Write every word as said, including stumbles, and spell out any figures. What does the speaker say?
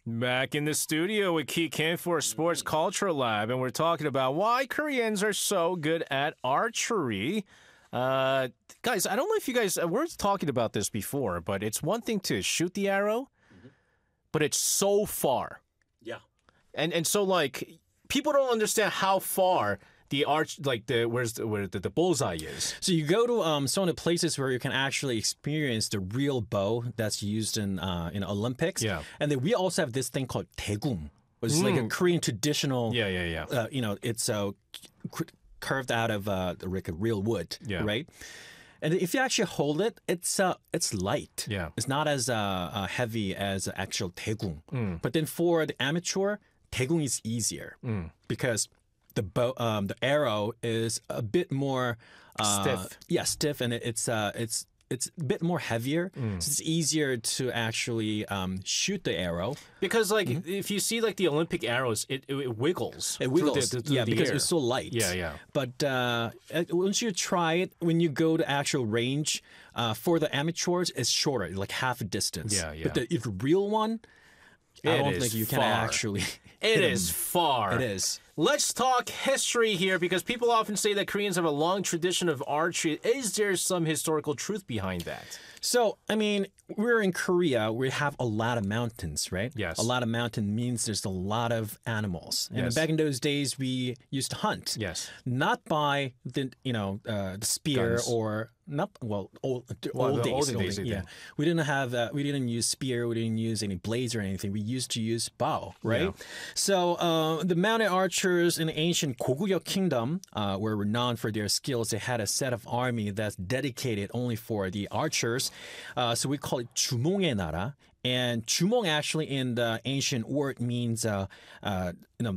Back in the studio with Ki Kim for Sports Culture Lab, and we're talking about why Koreans are so good at archery. Uh, guys, I don't know if you guys, uh, we're talking about this before, but it's one thing to shoot the arrow, mm-hmm. but it's so far. Yeah. And and so, like, people don't understand how far the arch, like, the where's the, where the, the bullseye is. So you go to um, some of the places where you can actually experience the real bow that's used in uh, in Olympics. Yeah. And then we also have this thing called daegung, which is mm. like a Korean traditional. Yeah, yeah, yeah. Uh, you know, it's uh, curved out of uh, like a real wood, yeah. right? And if you actually hold it, it's uh, it's light. Yeah. It's not as uh, uh, heavy as actual daegung. Mm. But then for the amateur, daegung is easier mm. because the bow, um, the arrow is a bit more uh, stiff. Yeah, stiff, and it, it's uh, it's it's a bit more heavier. Mm. So it's easier to actually um, shoot the arrow because, like, mm-hmm. if you see like the Olympic arrows, it it, it wiggles. It wiggles. Through the, through yeah, the because air. it's so light. Yeah, yeah. But uh, once you try it, when you go to actual range uh, for the amateurs, it's shorter, like half a distance. Yeah, yeah. But the, if the real one, it I don't is think you far. can actually. It is far. It is. Let's talk history here because people often say that Koreans have a long tradition of archery. Is there some historical truth behind that? So, I mean, we're in Korea. We have a lot of mountains, right? Yes. A lot of mountain means there's a lot of animals. And yes. back in those days, we used to hunt. Yes. Not by the, you know, uh, the spear Guns. or not, well, old, well, old the days. olden only, days, yeah. did. We didn't have, uh, we didn't use spear. We didn't use any blades or anything. We used to use bow, right? Yeah. So uh, the mountain archers in the ancient Goguryeo kingdom uh, were renowned for their skills. They had a set of army that's dedicated only for the archers. Uh, so we call it 주몽의 나라. And 주몽 actually in the ancient word means, uh, uh, you know,